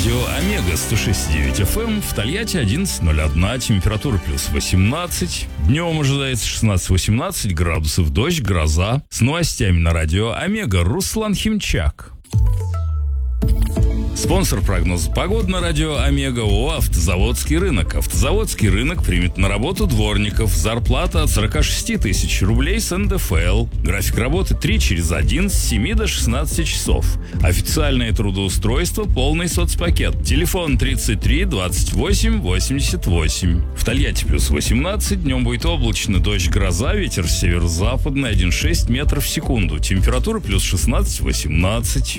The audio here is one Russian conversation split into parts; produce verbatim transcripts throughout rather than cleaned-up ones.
радио Омега сто шесть и девять эф эм, в Тольятти одиннадцать ноль один, температура плюс восемнадцать. Днем ожидается шестнадцать-восемнадцать градусов, дождь, гроза. С новостями на радио Омега Руслан Химчак. Спонсор прогноза погоды на радио Омега ООО «Автозаводский рынок». Автозаводский рынок примет на работу дворников. Зарплата от сорок шесть тысяч рублей с эн дэ эф эл. График работы три через один с семи до шестнадцати часов. Официальное трудоустройство, полный соцпакет. Телефон тридцать три двадцать восемь восемьдесят восемь. В Тольятти плюс восемнадцать. Днем будет облачно, дождь, гроза, ветер северо-западный один целых шесть десятых метров в секунду. Температура плюс шестнадцать-восемнадцать.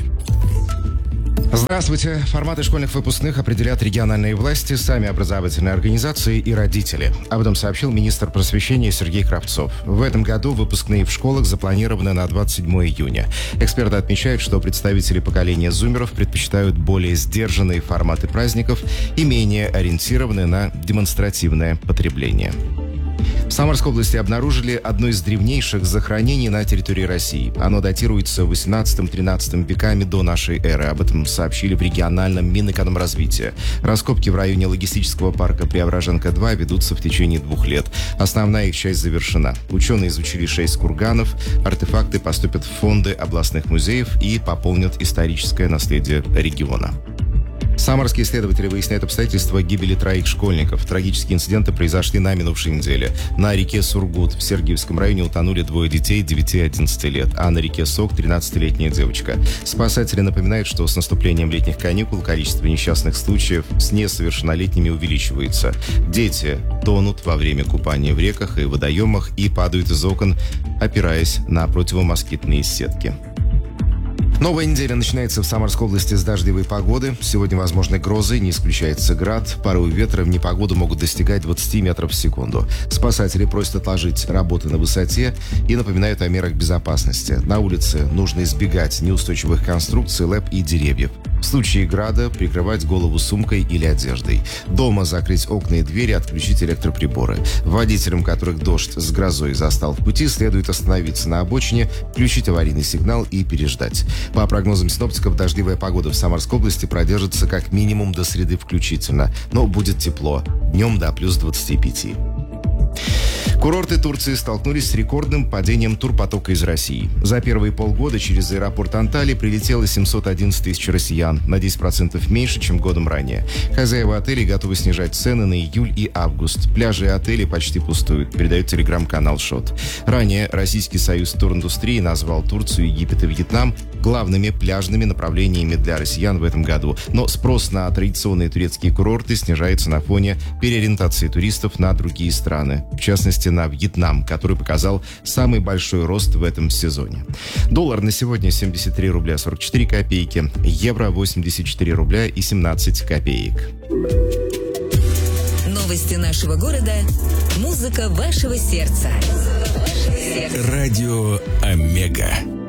Здравствуйте. Форматы школьных выпускных определят региональные власти, сами образовательные организации и родители. Об этом сообщил министр просвещения Сергей Кравцов. В этом году выпускные в школах запланированы на двадцать седьмое июня. Эксперты отмечают, что представители поколения зумеров предпочитают более сдержанные форматы праздников и менее ориентированные на демонстративное потребление. В Самарской области обнаружили одно из древнейших захоронений на территории России. Оно датируется восемнадцатым-тринадцатым веками до нашей эры. Об этом сообщили в региональном Минэкономразвития. Раскопки в районе логистического парка Преображенка-два ведутся в течение двух лет. Основная их часть завершена. Ученые изучили шесть курганов. Артефакты поступят в фонды областных музеев и пополнят историческое наследие региона. Самарские исследователи выясняют обстоятельства гибели троих школьников. Трагические инциденты произошли на минувшей неделе. На реке Сургут в Сергиевском районе утонули двое детей девяти и одиннадцати лет, а на реке Сок тринадцатилетняя девочка. Спасатели напоминают, что с наступлением летних каникул количество несчастных случаев с несовершеннолетними увеличивается. Дети тонут во время купания в реках и водоемах и падают из окон, опираясь на противомоскитные сетки. Новая неделя начинается в Самарской области с дождевой погоды. Сегодня возможны грозы, не исключается град. Порывы ветра в непогоду могут достигать двадцати метров в секунду. Спасатели просят отложить работы на высоте и напоминают о мерах безопасности. На улице нужно избегать неустойчивых конструкций, лэп и деревьев. В случае града прикрывать голову сумкой или одеждой. Дома закрыть окна и двери, отключить электроприборы. Водителям, которых дождь с грозой застал в пути, следует остановиться на обочине, включить аварийный сигнал и переждать. По прогнозам синоптиков, дождливая погода в Самарской области продержится как минимум до среды включительно, но будет тепло, днем до плюс двадцати пяти. Курорты Турции столкнулись с рекордным падением турпотока из России. За первые полгода через аэропорт Анталии прилетело семьсот одиннадцать тысяч россиян, на десять процентов меньше, чем годом ранее. Хозяева отелей готовы снижать цены на июль и август. Пляжи и отели почти пустуют, передает телеграм-канал Шот. Ранее Российский союз туриндустрии назвал Турцию, Египет и Вьетнам главными пляжными направлениями для россиян в этом году. Но спрос на традиционные турецкие курорты снижается на фоне переориентации туристов на другие страны. В частности, на Вьетнам, который показал самый большой рост в этом сезоне. Доллар на сегодня семьдесят три рубля сорок четыре копейки, евро восемьдесят четыре рубля и семнадцать копеек. Новости нашего города, музыка вашего сердца. Радио Омега.